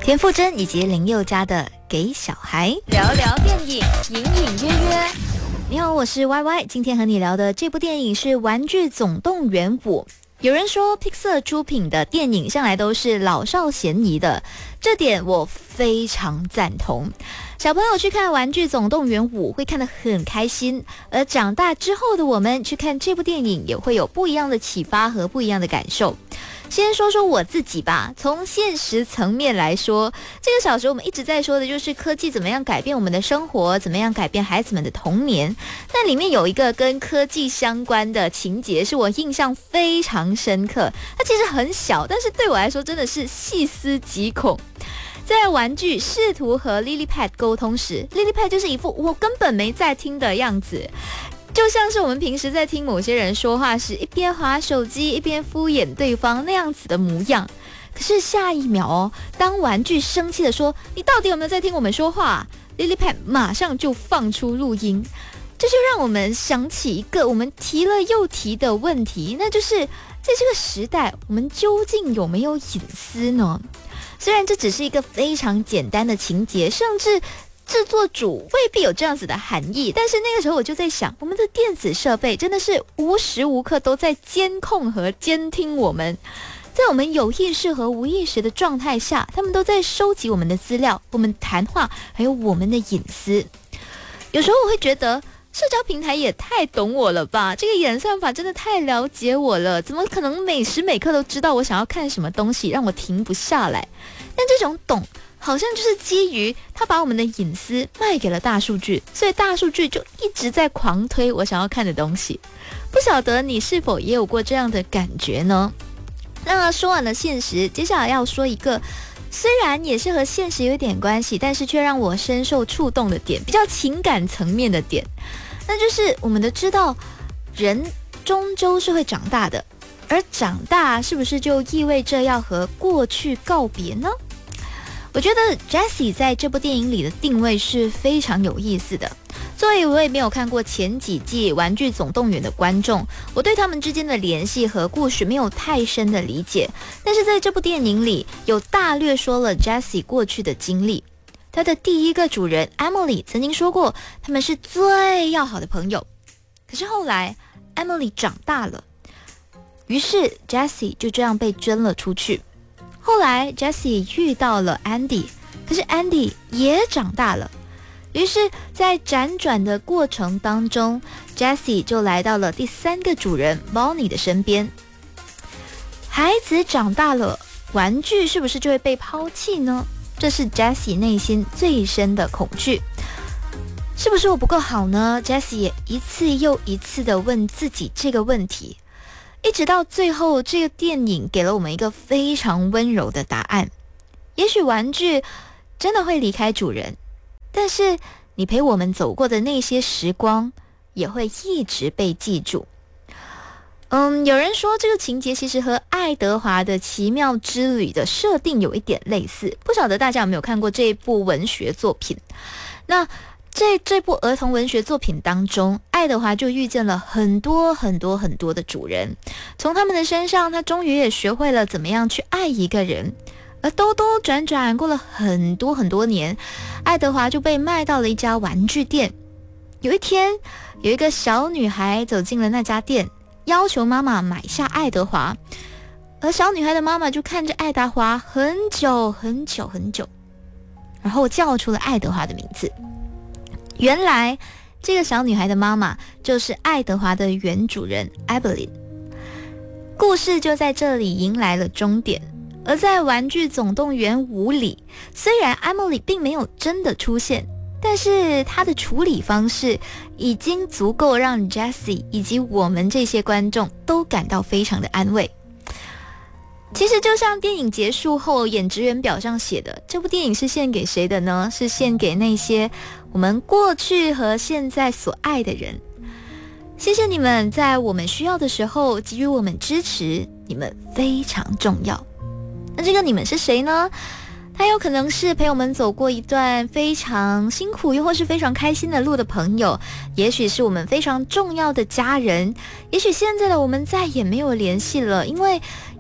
田馥甄以及林宥嘉的《给小孩》，聊聊电影，隐隐约约。你好，我是 YY， 今天和你聊的这部电影是《玩具总动员5》。有人说 Pixar 出品的电影向来都是老少咸宜的，这点我非常赞同。小朋友去看《玩具总动员5》会看得很开心，而长大之后的我们去看这部电影也会有不一样的启发和不一样的感受。先说说我自己吧，从现实层面来说，这个小时我们一直在说的就是科技怎么样改变我们的生活，怎么样改变孩子们的童年。那里面有一个跟科技相关的情节是我印象非常深刻，它其实很小，但是对我来说真的是细思极恐。在玩具试图和 Lilypad 沟通时， Lilypad 就是一副我根本没在听的样子，就像是我们平时在听某些人说话时，一边滑手机一边敷衍对方那样子的模样。可是下一秒当玩具生气的说你到底有没有在听我们说话， Lilypad 马上就放出录音。这就让我们想起一个我们提了又提的问题，那就是在这个时代我们究竟有没有隐私呢？虽然这只是一个非常简单的情节，甚至制作组未必有这样子的含义，但是那个时候我就在想，我们的电子设备真的是无时无刻都在监控和监听我们，在我们有意识和无意识的状态下，他们都在收集我们的资料，我们谈话，还有我们的隐私。有时候我会觉得社交平台也太懂我了吧，这个演算法真的太了解我了，怎么可能每时每刻都知道我想要看什么东西，让我停不下来。但这种懂好像就是基于他把我们的隐私卖给了大数据，所以大数据就一直在狂推我想要看的东西。不晓得你是否也有过这样的感觉呢？那说完了现实，接下来要说一个虽然也是和现实有点关系，但是却让我深受触动的点，比较情感层面的点，那就是我们都知道人终究是会长大的，而长大是不是就意味着要和过去告别呢？我觉得 Jessie 在这部电影里的定位是非常有意思的。作为一位没有看过前几季《玩具总动员》的观众，我对他们之间的联系和故事没有太深的理解，但是在这部电影里有大略说了 Jessie 过去的经历。他的第一个主人 Emily 曾经说过他们是最要好的朋友，可是后来 Emily 长大了，于是 Jessie 就这样被捐了出去。后来 Jessie 遇到了 Andy， 可是 Andy 也长大了，于是在辗转的过程当中， Jessie 就来到了第三个主人 Bonnie 的身边。孩子长大了，玩具是不是就会被抛弃呢？这是 Jessie 内心最深的恐惧。是不是我不够好呢？ Jessie 也一次又一次的问自己这个问题，一直到最后这个电影给了我们一个非常温柔的答案。也许玩具真的会离开主人，但是你陪我们走过的那些时光也会一直被记住。有人说这个情节其实和爱德华的奇妙之旅的设定有一点类似，不晓得大家有没有看过这一部文学作品。那这部儿童文学作品当中，爱德华就遇见了很多的主人，从他们的身上他终于也学会了怎么样去爱一个人。而兜兜转转过了很多年，爱德华就被卖到了一家玩具店。有一天，有一个小女孩走进了那家店，要求妈妈买下爱德华，而小女孩的妈妈就看着爱德华很久，然后叫出了爱德华的名字。原来这个小女孩的妈妈就是爱德华的原主人 Evelyn。 故事就在这里迎来了终点。而在《玩具总动员5》里，虽然 Emily 并没有真的出现，但是她的处理方式已经足够让 Jessie 以及我们这些观众都感到非常的安慰。其实就像电影结束后演职员表上写的，这部电影是献给谁的呢？是献给那些我们过去和现在所爱的人。谢谢你们在我们需要的时候给予我们支持，你们非常重要。那这个你们是谁呢？他有可能是陪我们走过一段非常辛苦又或是非常开心的路的朋友，也许是我们非常重要的家人，也许现在的我们再也没有联系了，因为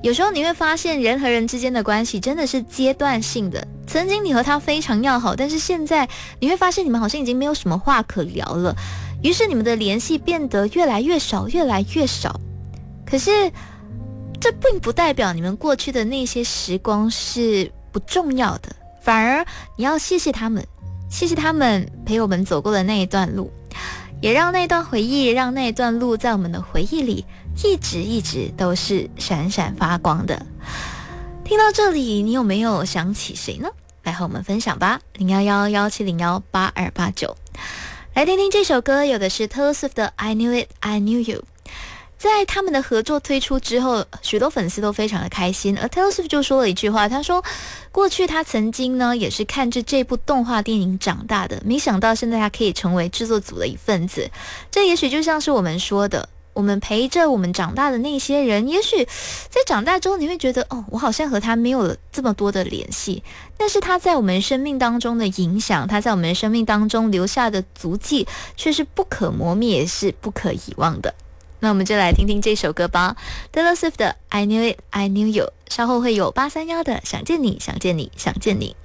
有时候你会发现人和人之间的关系真的是阶段性的，曾经你和他非常要好，但是现在你会发现你们好像已经没有什么话可聊了，于是你们的联系变得越来越少，越来越少。可是这并不代表你们过去的那些时光是不重要的，反而你要谢谢他们，谢谢他们陪我们走过的那一段路，也让那段回忆，让那段路在我们的回忆里一直都是闪闪发光的。听到这里，你有没有想起谁呢？来和我们分享吧，011-1701-8289。来听听这首歌，有的是 Taylor Swift 的 I Knew It, I Knew You。在他们的合作推出之后，许多粉丝都非常的开心，而 Taylor Swift 就说了一句话，他说过去他曾经呢也是看着这部动画电影长大的，没想到现在他可以成为制作组的一份子。这也许就像是我们说的，我们陪着我们长大的那些人，也许在长大之后你会觉得，我好像和他没有了这么多的联系，但是他在我们生命当中的影响，他在我们生命当中留下的足迹却是不可磨灭，也是不可遗忘的。那我们就来听听这首歌吧， Taylor Swift 的 I Knew It, I Knew You。 稍后会有831的想见你想见你想见你。